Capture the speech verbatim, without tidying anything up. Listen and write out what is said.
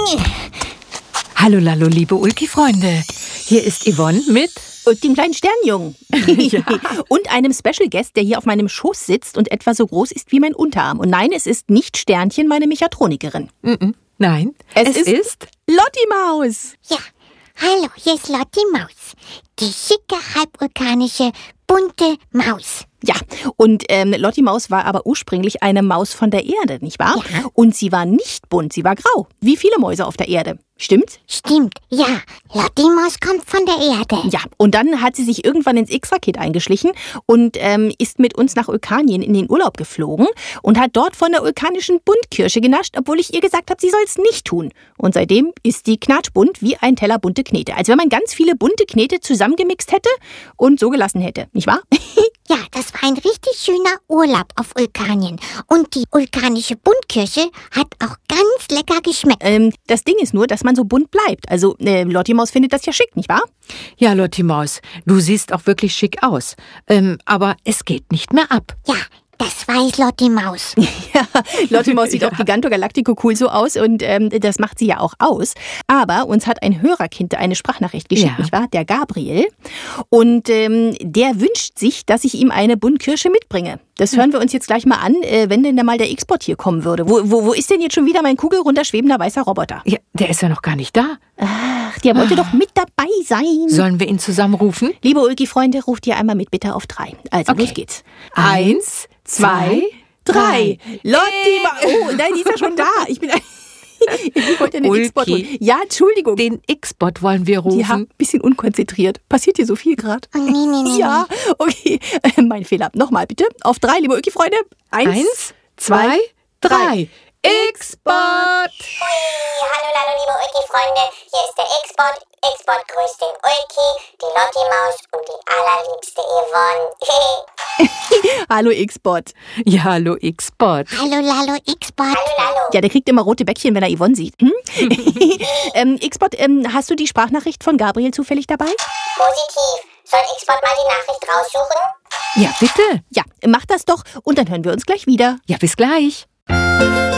Hallo, Lalo, liebe Ulki-Freunde. Hier ist Yvonne mit... Und dem kleinen Sternjungen. Ja. Und einem Special Guest, der hier auf meinem Schoß sitzt und etwa so groß ist wie mein Unterarm. Und nein, es ist nicht Sternchen, meine Mechatronikerin. Mm-mm. Nein, Es, es, ist, ist... Lotti Maus. Ja, hallo, hier ist Lotti Maus. Die schicke, halbvulkanische, bunte Maus. Ja, und ähm, Lotti Maus war aber ursprünglich eine Maus von der Erde, nicht wahr? Ja. Und sie war nicht bunt, sie war grau. Wie viele Mäuse auf der Erde. Stimmt's? Stimmt, ja. Lotti Maus kommt von der Erde. Ja, und dann hat sie sich irgendwann ins X-Paket eingeschlichen und ähm, ist mit uns nach Ulkanien in den Urlaub geflogen und hat dort von der vulkanischen Buntkirsche genascht, obwohl ich ihr gesagt habe, sie soll es nicht tun. Und seitdem ist die knatschbunt wie ein Teller bunte Knete. Als wenn man ganz viele bunte Knete zusammengemixt hätte und so gelassen hätte, nicht wahr? Ja, das war ein richtig schöner Urlaub auf Vulkanien. Und die vulkanische Buntkirsche hat auch ganz lecker geschmeckt. ähm, das Ding ist nur, dass man so bunt bleibt. Also äh, Lotti Maus findet das ja schick, nicht wahr? Ja, Lotti Maus, du siehst auch wirklich schick aus. Ähm, aber es geht nicht mehr ab. Ja, das weiß Lotti Maus. Ja, Lotti Maus sieht Ja. auch Giganto Galactico cool so aus und ähm, das macht sie ja auch aus. Aber uns hat ein Hörerkind eine Sprachnachricht geschickt, Ja. nicht wahr? Der Gabriel. Und ähm, der wünscht sich, dass ich ihm eine Buntkirsche mitbringe. Das hören wir uns jetzt gleich mal an, äh, wenn denn da mal der X-Bot hier kommen würde. Wo, wo, wo ist denn jetzt schon wieder mein kugelrunder schwebender weißer Roboter? Ja, der ist ja noch gar nicht da. Ach, der wollte doch mit dabei sein. Sollen wir ihn zusammenrufen? Liebe Ulki-Freunde, ruft ihr einmal mit bitte auf drei. Also, Okay. los geht's. Eins, zwei, drei. drei. Lotti Ma... Oh, nein, die ist ja schon da. Ich bin... Ich wollte den Ulki. X-Bot holen. Ja, Entschuldigung. Den X-Bot wollen wir rufen. Ja, ein bisschen unkonzentriert. Passiert hier so viel gerade? Oh, nee, nee, nee. Ja, okay. Äh, Mein Fehler. Nochmal bitte. Auf drei, liebe Ulki-Freunde. Eins, Eins, zwei, drei. X-Bot! Hallo, hallo, liebe Ulki-Freunde, hier ist der X-Bot. X-Bot grüßt den Ulki, die Lotti-Maus und die allerliebste Yvonne. Hallo X-Bot. Ja, hallo X-Bot. Hallo, Lalo, X-Bot. Hallo, hallo. Ja, der kriegt immer rote Bäckchen, wenn er Yvonne sieht. Hm? ähm, X-Bot, ähm, hast du die Sprachnachricht von Gabriel zufällig dabei? Positiv. Soll X-Bot mal die Nachricht raussuchen? Ja, bitte. Ja, mach das doch und dann hören wir uns gleich wieder. Ja, bis gleich.